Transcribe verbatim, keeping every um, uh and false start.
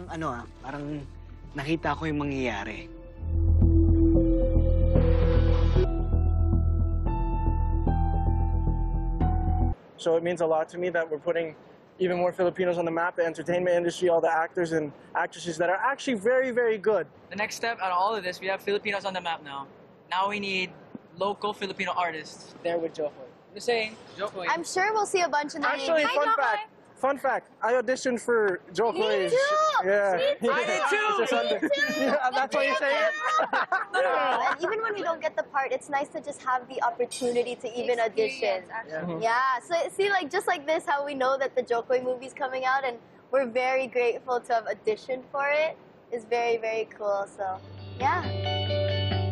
ano ah, parang nakita ko yung mangyayari. So it means a lot to me that we're putting even more Filipinos on the map, the entertainment industry, all the actors and actresses that are actually very, very good. The next step out of all of this, we have Filipinos on the map now. Now we need local Filipino artists there with Jokoy. Just saying, Jokoy. I'm sure we'll see a bunch of names. Actually, fun fact. Fun fact, I auditioned for Jokoy. Me too! Yeah. Me too! I did too! Me too! Yeah, that's why you say it? Yeah, and even when we don't get the part, it's nice to just have the opportunity to even audition. Yeah. Yeah, so see, like just like this, how we know that the Jokoy movie's coming out, and we're very grateful to have auditioned for it, is very, very cool. So, yeah.